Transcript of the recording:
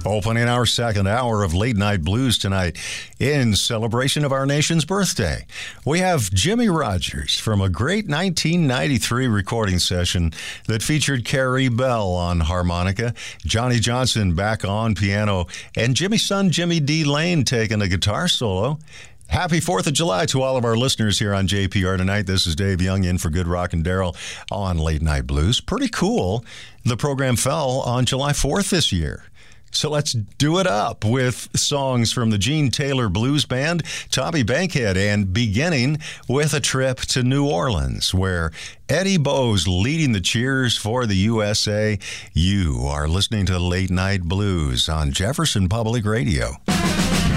Opening our second hour of Late Night Blues tonight in celebration of our nation's birthday. We have Jimmie Rodgers from a great 1993 recording session that featured Carrie Bell on harmonica, Johnny Johnson back on piano, and Jimmy's son Jimmy D. Lane taking a guitar solo. Happy 4th of July to all of our listeners here on JPR tonight. This is Dave Young in for Good Rock and Daryl on Late Night Blues. Pretty cool. The program fell on July 4th this year. So let's do it up with songs from the Gene Taylor Blues Band, Tommy Bankhead, and beginning with a trip to New Orleans, where Eddie Bowes leading the cheers for the USA. You are listening to Late Night Blues on Jefferson Public Radio.